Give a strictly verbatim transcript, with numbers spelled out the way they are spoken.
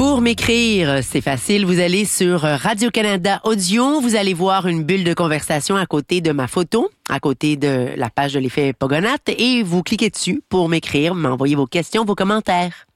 Pour m'écrire, c'est facile. Vous allez sur Radio-Canada Audio. Vous allez voir une bulle de conversation à côté de ma photo, à côté de la page de l'effet Pogonatte, et vous cliquez dessus pour m'écrire, m'envoyer vos questions, vos commentaires.